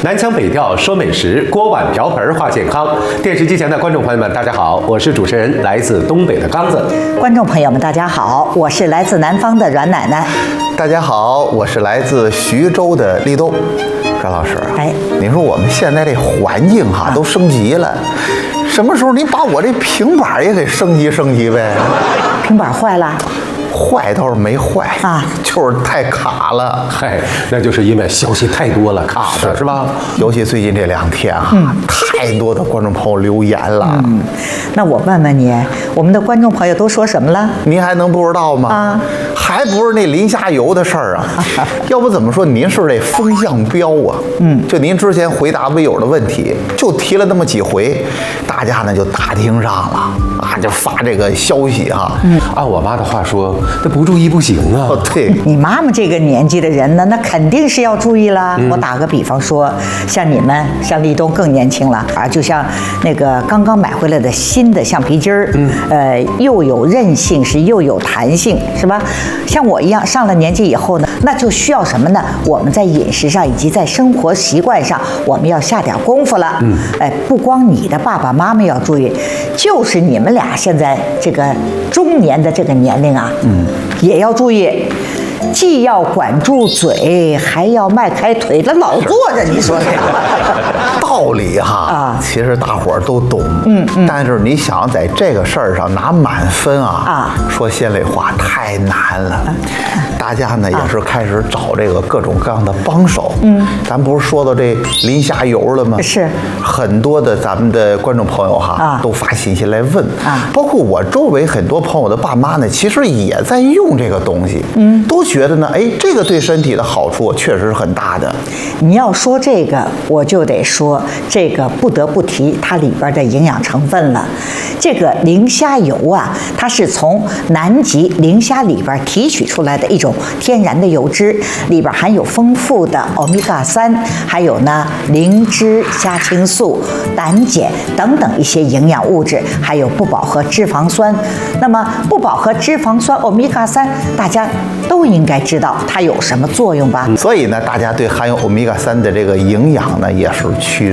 南腔北调说美食，锅碗瓢盆话健康。电视机前的观众朋友们，大家好，我是主持人来自东北的刚子。 观众朋友们，大家好，我是来自南方的阮奶奶。 大家好，我是来自徐州的立冬。阮老师，你说我们现在这环境都升级了，什么时候你把我这平板也给升级呗？ 平板坏了？ 坏倒是没坏啊，就是太卡了。 嗨，那就是因为消息太多了，卡的是吧？ 尤其最近这2天太多的观众朋友留言了。 那我问问你，我们的观众朋友都说什么了？ 您还能不知道吗？还不是那磷虾油的事儿啊？要不怎么说您是这风向标啊？就您之前回答微友的问题，就提了那么几回，大家呢就打听上了啊，就发这个消息哈。 按我妈的话说，这不注意不行啊。 对， 你妈妈这个年纪的人呢，那肯定是要注意啦。我打个比方说，像你们，像立冬更年轻了啊，就像那个刚刚买回来的新的橡皮筋儿，又有韧性又有弹性，是吧？像我一样上了年纪以后呢，那就需要什么呢？我们在饮食上以及在生活习惯上，我们要下点功夫了。不光你的爸爸妈妈要注意，就是你们俩现在这个中年的这个年龄啊，也要注意。既要管住嘴，还要迈开腿，那老坐着，你说这个道理其实大伙儿都懂，但是你想在这个事儿上拿满分说心里话太难了。大家呢也是开始找这个各种各样的帮手。咱不是说到这磷虾油了吗？ 是， 很多的咱们的观众朋友都发信息来问包括我周围很多朋友的爸妈呢，其实也在用这个东西，都觉得呢，这个对身体的好处确实是很大的。 你要说这个，我就得说这个不得不提它里边的营养成分了。这个磷虾油啊，它是从南极磷虾里边提取出来的一种天然的油脂，里边含有丰富的欧米伽3，还有呢磷脂虾青素、胆碱等等一些营养物质，还有不饱和脂肪酸。那么不饱和脂肪酸欧米伽3，大家都应该知道它有什么作用吧？ 所以呢，大家对含有欧米伽3的这个营养呢，也是趋